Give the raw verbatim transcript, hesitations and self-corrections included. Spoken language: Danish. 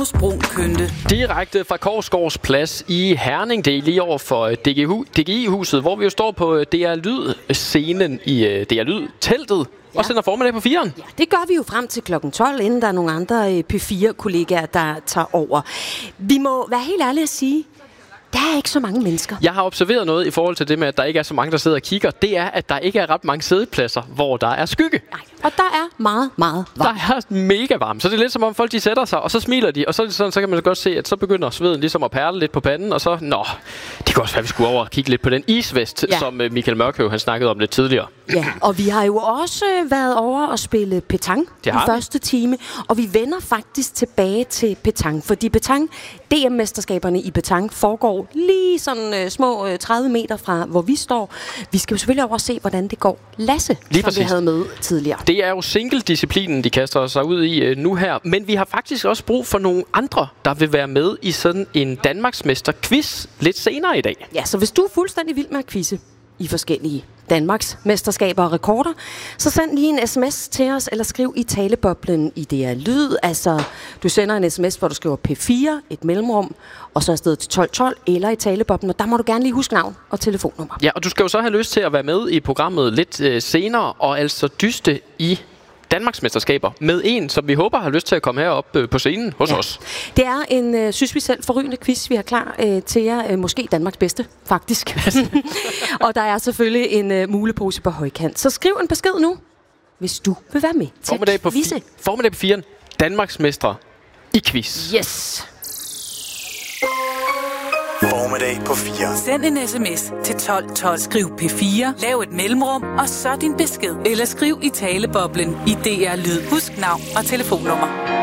Direkte fra Korsgaards Plads i Herning. Det er lige over for D G I-huset, hvor vi jo står på D R Lyd-scenen i D R Lyd-teltet. Ja. Og sender formiddag på firen. Ja, det gør vi jo frem til klokken tolv, inden der er nogle andre P fire-kollegaer, der tager over. Vi må være helt ærlige at sige, der er ikke så mange mennesker. Jeg har observeret noget i forhold til det med, at der ikke er så mange, der sidder og kigger. Det er, at der ikke er ret mange sædepladser, hvor der er skygge. Nej, og der er meget, meget varmt. Der er mega varmt. Så det er lidt som om folk de sætter sig, og så smiler de. Og så, er det sådan, så kan man godt se, at så begynder sveden ligesom at perle lidt på panden. Og så, nå, det kan også være, at vi skulle over og kigge lidt på den isvest, ja. som Michael Mørkøv han snakkede om lidt tidligere. Ja, og vi har jo også været over og spille petanque i første time. Og vi vender faktisk tilbage til petanque, fordi petanque, D M-mesterskaberne i petanque foregår lige sådan øh, små øh, tredive meter fra, hvor vi står. Vi skal jo selvfølgelig over og se, hvordan det går. Lasse, lige som præcis. Vi havde med tidligere. Det er jo single-disciplinen, de kaster sig ud i øh, nu her. Men vi har faktisk også brug for nogle andre, der vil være med i sådan en Danmarksmester-quiz lidt senere i dag. Ja, så hvis du er fuldstændig vild med at quizze i forskellige Danmarks mesterskaber og rekorder, så send lige en sms til os, eller skriv i taleboblen i D R Lyd. Altså, du sender en sms, hvor du skriver P fire, et mellemrum, og så afsted til tolv tolv, eller i taleboblen, og der må du gerne lige huske navn og telefonnummer. Ja, og du skal jo så have lyst til at være med i programmet lidt øh, senere, og altså dyste i Danmarksmesterskaber med en, som vi håber har lyst til at komme herop øh, på scenen hos ja. os. Det er en, øh, synes vi selv, forrygende quiz, vi har klar øh, til jer. Øh, måske Danmarks bedste, faktisk. Og der er selvfølgelig en øh, mulepose på højkant. Så skriv en besked nu, hvis du vil være med til formiddag på quizze. Fi- formiddag på firen. Danmarksmestre i quiz. Yes. Formiddag på fire. Send en sms til tolv tolv. Skriv P fire, lav et mellemrum, og så din besked. Eller skriv i taleboblen i D R Lyd. Husk navn og telefonnummer.